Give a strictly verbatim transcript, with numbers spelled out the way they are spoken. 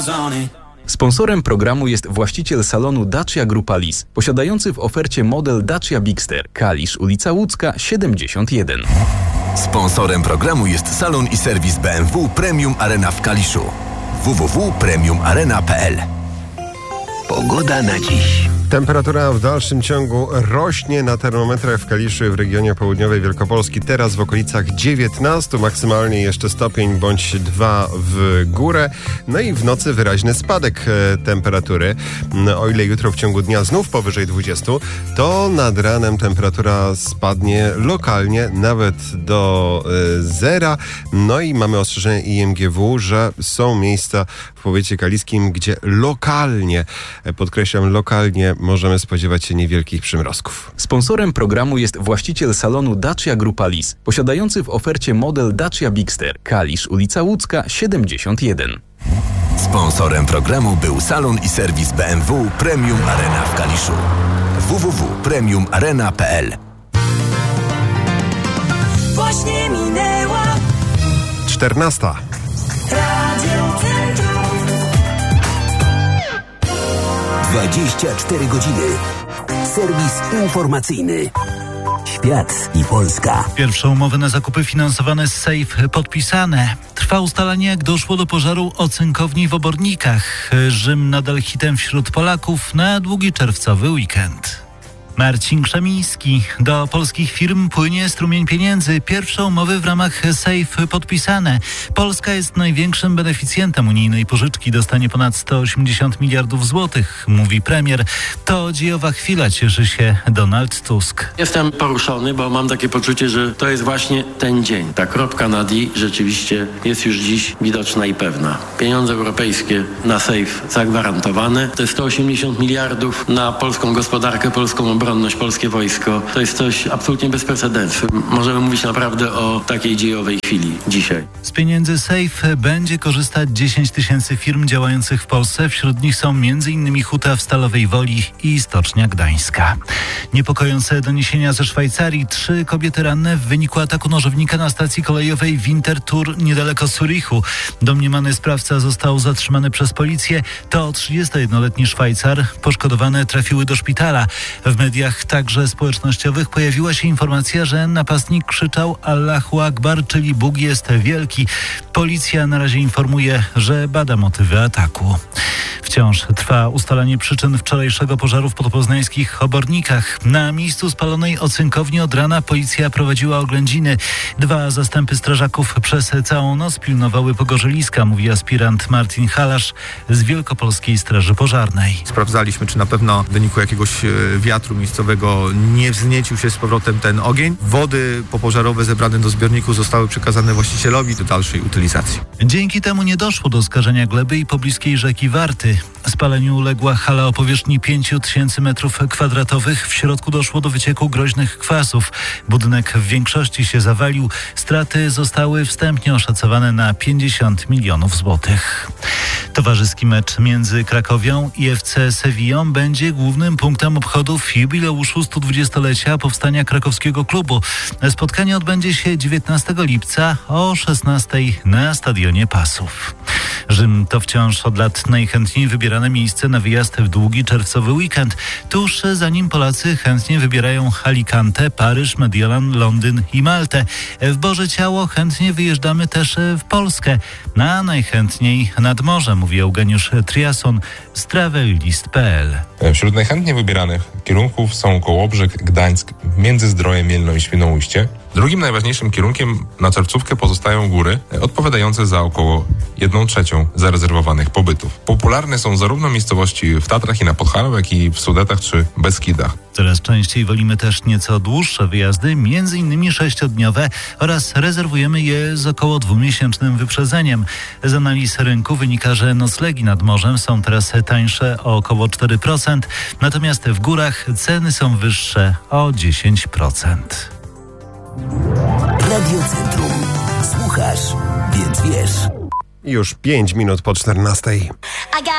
Sponsorem programu jest właściciel salonu Dacia Grupa Lis, posiadający w ofercie model Dacia Bigster, Kalisz, ulica Łódzka siedemdziesiąt jeden. Sponsorem programu jest salon i serwis B M W Premium Arena w Kaliszu. w w w kropka premium arena kropka p l. Pogoda na dziś. Temperatura w dalszym ciągu rośnie na termometrach w Kaliszu i w regionie południowej Wielkopolski. Teraz w okolicach dziewiętnaście, maksymalnie jeszcze stopień bądź dwa w górę. No i w nocy wyraźny spadek e, temperatury. O ile jutro w ciągu dnia znów powyżej dwudziestu, to nad ranem temperatura spadnie lokalnie nawet do e, zera. No i mamy ostrzeżenie I M G W, że są miejsca w powiecie kaliskim, gdzie lokalnie, podkreślam lokalnie, możemy spodziewać się niewielkich przymrozków. Sponsorem programu jest właściciel salonu Dacia Grupa Lis, posiadający w ofercie model Dacia Bigster, Kalisz, ulica Łódzka siedemdziesiąt jeden. Sponsorem programu był salon i serwis B M W Premium Arena w Kaliszu. w w w kropka premium arena kropka p l. Właśnie minęła czternasta. Radio Centrum. dwadzieścia cztery godziny. Serwis informacyjny. Świat i Polska. Pierwsze umowy na zakupy finansowane z Safe podpisane. Trwa ustalanie, jak doszło do pożaru o cynkowni w Obornikach. Rzym nadal hitem wśród Polaków na długi czerwcowy weekend. Marcin Krzemiński. Do polskich firm płynie strumień pieniędzy. Pierwsze umowy w ramach Safe podpisane. Polska jest największym beneficjentem unijnej pożyczki. Dostanie ponad sto osiemdziesiąt miliardów złotych, mówi premier. To dziejowa chwila, cieszy się Donald Tusk. Jestem poruszony, bo mam takie poczucie, że to jest właśnie ten dzień. Ta kropka nad i rzeczywiście jest już dziś widoczna i pewna. Pieniądze europejskie na Safe zagwarantowane. To jest sto osiemdziesiąt miliardów na polską gospodarkę, polską obronność, polskie wojsko. To jest coś absolutnie bez precedensu. Możemy mówić naprawdę o takiej dziejowej chwili dzisiaj. Z pieniędzy Safe będzie korzystać dziesięć tysięcy firm działających w Polsce. Wśród nich są m.in. Huta w Stalowej Woli i Stocznia Gdańska. Niepokojące doniesienia ze Szwajcarii. Trzy kobiety ranne w wyniku ataku nożownika na stacji kolejowej Winterthur niedaleko Zurichu. Domniemany sprawca został zatrzymany przez policję. To trzydziestojednoletni Szwajcar. Poszkodowane trafiły do szpitala. W mediach także społecznościowych pojawiła się informacja, że napastnik krzyczał Allahu Akbar, czyli Bóg jest wielki. Policja na razie informuje, że bada motywy ataku. Wciąż trwa ustalanie przyczyn wczorajszego pożaru w podpoznańskich Obornikach. Na miejscu spalonej ocynkowni od rana policja prowadziła oględziny. Dwa zastępy strażaków przez całą noc pilnowały pogorzeliska, mówi aspirant Martin Halasz z Wielkopolskiej Straży Pożarnej. Sprawdzaliśmy, czy na pewno w wyniku jakiegoś wiatru miejscowego nie wzniecił się z powrotem ten ogień. Wody popożarowe zebrane do zbiorniku zostały przekazane właścicielowi do dalszej utylizacji. Dzięki temu nie doszło do skażenia gleby i pobliskiej rzeki Warty. Spaleniu uległa hala o powierzchni pięć tysięcy metrów kwadratowych. W środku doszło do wycieku groźnych kwasów. Budynek w większości się zawalił. Straty zostały wstępnie oszacowane na pięćdziesiąt milionów złotych. Towarzyski mecz między Krakowią i F C Sewillą będzie głównym punktem obchodów jubileuszu stu dwudziestolecia powstania krakowskiego klubu. Spotkanie odbędzie się dziewiętnastego lipca o szesnastej na Stadionie Pasów. Rzym to wciąż od lat najchętniej wybierane miejsce na wyjazd w długi czerwcowy weekend. Tuż za nim Polacy chętnie wybierają Alicante, Paryż, Mediolan, Londyn i Maltę. W Boże Ciało chętnie wyjeżdżamy też w Polskę. Na najchętniej nad morze, mówi Eugeniusz Triason z travel-list kropka p l. Wśród najchętniej wybieranych kierunków są Kołobrzeg, Gdańsk, Międzyzdroje, Mielno i Świnoujście. Drugim najważniejszym kierunkiem na czerwcówkę pozostają góry, odpowiadające za około jedną trzecią zarezerwowanych pobytów. Popularne są zarówno miejscowości w Tatrach i na Podhalu, jak i w Sudetach czy Beskidach. Coraz częściej wolimy też nieco dłuższe wyjazdy, między innymi sześciodniowe, oraz rezerwujemy je z około dwumiesięcznym wyprzedzeniem. Z analiz rynku wynika, że noclegi nad morzem są teraz tańsze o około cztery procent, natomiast w górach ceny są wyższe o dziesięć procent. Radio Centrum. Słuchasz, więc wiesz. Już pięć minut po czternastej.